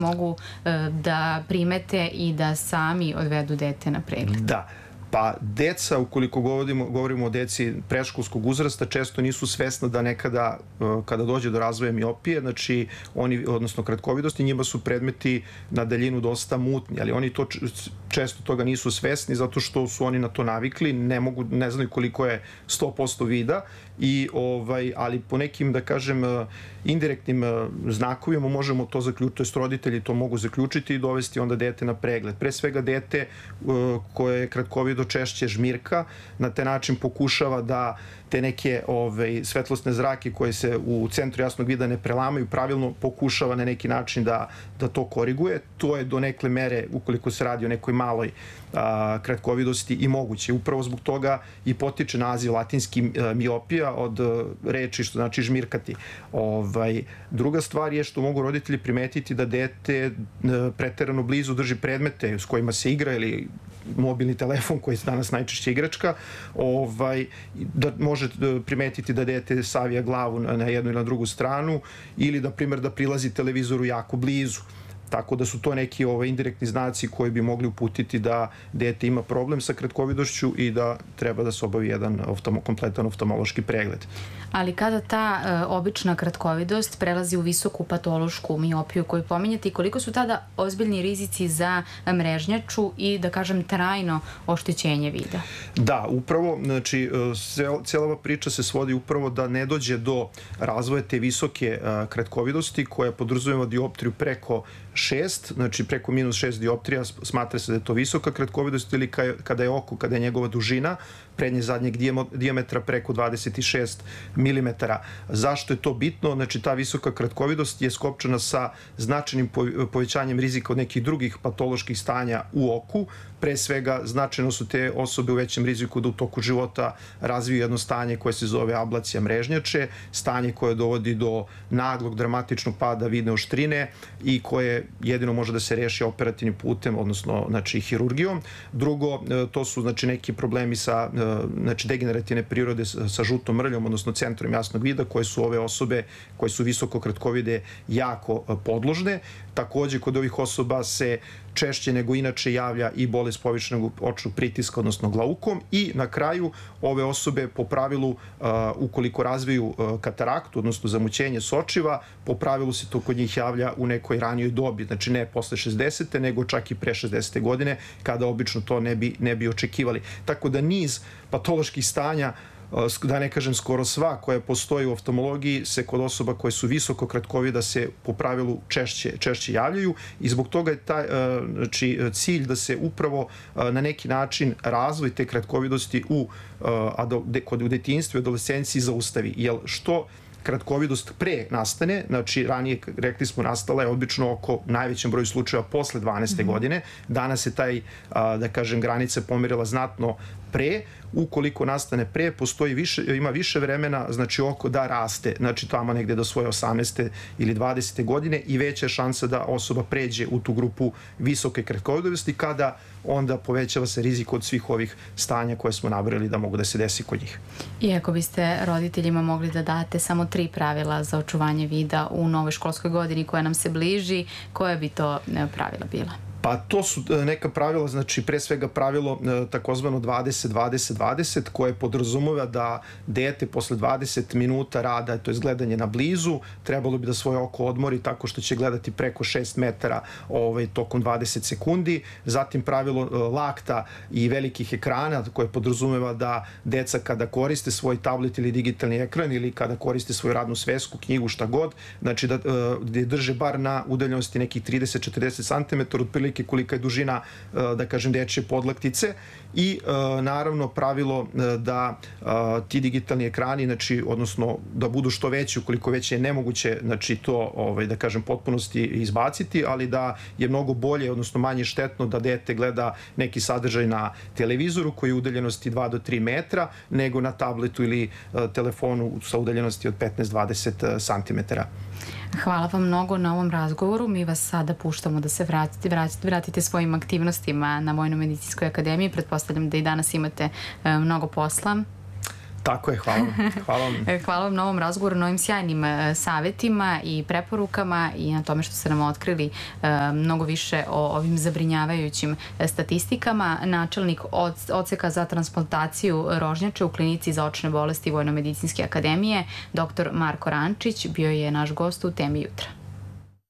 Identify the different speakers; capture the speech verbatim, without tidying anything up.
Speaker 1: mogu da primete i da sami odvedu dete na pregled?
Speaker 2: Da. Pa deca, ukoliko govorimo, govorimo o deci predškolskog uzrasta, često nisu svesna da nekada, kada dođe do razvoja miopije, znači oni, odnosno kratkovidosti, njima su predmeti na daljinu dosta mutni, ali oni to često toga nisu svesni zato što su oni na to navikli, ne mogu, ne znaju koliko je sto posto vida, i ovaj, ali po nekim, da kažem, indirektnim znakovima možemo to zaključiti, to jest roditelji to mogu zaključiti i dovesti onda dete na pregled. Pre svega dete koje je kratkovido češće žmirka, na taj način pokušava da te neke ovaj, svetlosne zrake koje se u centru jasnog vida ne prelamaju pravilno, pokušava na neki način da, da to koriguje. To je do nekle mere, ukoliko se radi o nekoj maloj a, kratkovidosti, i moguće. Upravo zbog toga i potiče naziv latinski a, miopija od a, reči što znači žmirkati. Ovaj, druga stvar je što mogu roditelji primetiti da dete a, preterano blizu drži predmete s kojima se igra ili mobilni telefon koji je danas najčešće igračka, ovaj, da može primetiti da dete savija glavu na jednu ili na drugu stranu ili da, primjer, da prilazi televizoru jako blizu. Tako da su to neki ovaj, indirektni znaci koji bi mogli uputiti da dete ima problem sa kratkovidošću i da treba da se obavi jedan oftalmo, kompletan oftalmološki pregled.
Speaker 1: Ali kada ta uh, obična kratkovidost prelazi u visoku patološku miopiju koju pominjate, i koliko su tada ozbiljni rizici za mrežnjaču i, da kažem, trajno oštećenje vida?
Speaker 2: Da, upravo, znači, cijela ova priča se svodi upravo da ne dođe do razvoja te visoke uh, kratkovidosti koja podrazumeva dioptriju preko šest, znači preko minus šest dioptrija, smatra se da je to visoka kratkovidost, ili kada je oko, kada je njegova dužina prednje zadnjeg dijametra preko dvadeset šest milimetara. Zašto je to bitno? Znači, ta visoka kratkovidost je skopčana sa značajnim povećanjem rizika od nekih drugih patoloških stanja u oku. Pre svega, značajno su te osobe u većem riziku da u toku života razviju jedno stanje koje se zove ablacija mrežnjače, stanje koje dovodi do naglog, dramatičnog pada vidne oštrine i koje jedino može da se reši operativnim putem, odnosno, znači, hirurgijom. Drugo, to su, znači, neki problemi sa, znači, degenerativne prirode sa žutom mrljom, odnosno centrom jasnog vida, koje su ove osobe koje su visoko kratkovide jako podložne. Takođe, kod ovih osoba se češće nego inače javlja i bolest povišenog očnog pritiska, odnosno glaukom, i na kraju ove osobe po pravilu, ukoliko razviju kataraktu, odnosno zamućenje sočiva, po pravilu se to kod njih javlja u nekoj ranijoj dobi, znači ne posle šezdesete, nego čak i pre šezdesete godine, kada obično to ne bi, ne bi očekivali. Tako da niz patoloških stanja, da ne kažem skoro sva koja postoji u oftalmologiji, se kod osoba koje su visoko kratkovida se po pravilu češće, češće javljaju, i zbog toga je taj, znači, cilj da se upravo na neki način razvoj te kratkovidosti u, kod u detinjstvu i adolescenciji zaustavi. Jer što kratkovidost pre nastane, znači ranije, rekli smo, nastala je obično oko najvećem broju slučajeva posle dvanaeste godine. Danas je taj, da kažem, granica pomerila znatno pre. Ukoliko nastane pre, postoji više, ima više vremena, znači, oko da raste, znači tamo negde do svoje osamnaeste ili dvadesete godine, i veća je šansa da osoba pređe u tu grupu visoke kratkovidosti, kada onda povećava se rizik od svih ovih stanja koje smo nabrali da mogu da se desi kod njih.
Speaker 1: I ako biste roditeljima mogli da date samo tri pravila za očuvanje vida u novoj školskoj godini koja nam se bliži, koje bi to pravila bila?
Speaker 2: Pa to su neka pravila, znači pre svega pravilo takozvano dvadeset dvadeset dvadeset, koje podrazumeva da dete posle dvadeset minuta rada, to je gledanje na blizu, trebalo bi da svoje oko odmori tako što će gledati preko šest metara ovaj, tokom dvadeset sekundi. Zatim pravilo lakta i velikih ekrana, koje podrazumeva da deca kada koriste svoj tablet ili digitalni ekran ili kada koriste svoju radnu svesku, knjigu, šta god, znači da drže bar na udaljenosti nekih trideset do četrdeset santimetara, otprilike kolika je dužina, da kažem, dečje podlaktice, i naravno pravilo da ti digitalni ekrani, znači, odnosno da budu što veći, ukoliko već je nemoguće, znači, to, ovaj, da kažem, potpunosti izbaciti, ali da je mnogo bolje, odnosno manje štetno da dete gleda neki sadržaj na televizoru koji je udaljenosti dva do tri metra, nego na tabletu ili telefonu sa udaljenosti od petnaest do dvadeset santimetara.
Speaker 1: Hvala vam mnogo na ovom razgovoru. Mi vas sada puštamo da se vratite, vratite, vratite svojim aktivnostima na Vojno-medicinskoj akademiji. Pretpostavljam da i danas imate mnogo posla.
Speaker 2: Tako je, hvala vam. Hvala vam.
Speaker 1: Hvala vam na ovom razgovoru, na ovim sjajnim savetima i preporukama i na tome što ste nam otkrili mnogo više o ovim zabrinjavajućim statistikama. Načelnik odseka za transplantaciju rožnjače u klinici za očne bolesti Vojno-medicinske akademije, doktor Marko Rančić, bio je naš gost u Temi jutra.